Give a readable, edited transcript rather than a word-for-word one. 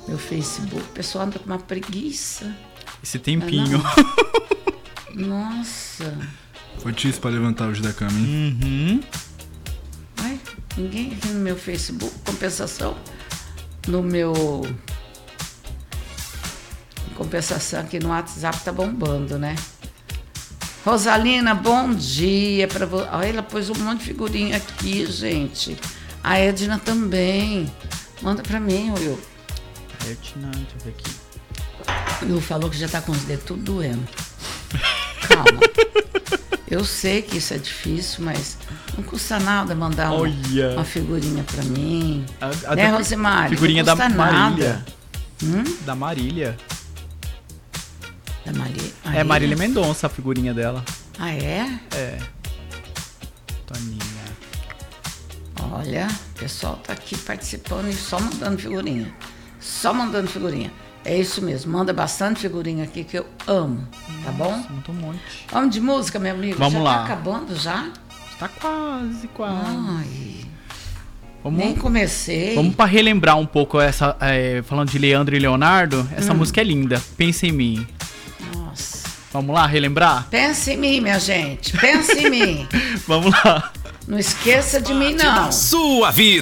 meu Facebook. O pessoal anda com uma preguiça. Esse tempinho. Nossa. Foi difícil pra levantar hoje da cama, hein? Ai, ninguém aqui no meu Facebook. Compensação, no meu... Compensação aqui no WhatsApp tá bombando, né? Rosalina, bom dia pra você. Olha, ela pôs um monte de figurinha aqui, gente. A Edna também. Manda pra mim, Will. Edna, deixa eu ver aqui. O Will falou que já tá com os dedos tudo doendo. Calma. Eu sei que isso é difícil, mas não custa nada mandar uma figurinha pra mim. Né, Rosemary? Figurinha não custa da Marília. Nada. Da Marília. Da Marília? É Marília Mendonça a figurinha dela. Ah, é? É. Toninha. Olha, o pessoal tá aqui participando e só mandando figurinha. Só mandando figurinha. É isso mesmo, manda bastante figurinha aqui que eu amo, tá bom? Muito um monte. Vamos de música, meu amigo? Vamos lá. Tá acabando já? Tá quase. Ai, nem comecei. Vamos pra relembrar um pouco essa, falando de Leandro e Leonardo, essa música é linda, Pensa em Mim. Nossa. Vamos lá, relembrar? Pensa em mim, minha gente, pensa em mim. Vamos lá. Não esqueça de mim, não. Sua vida.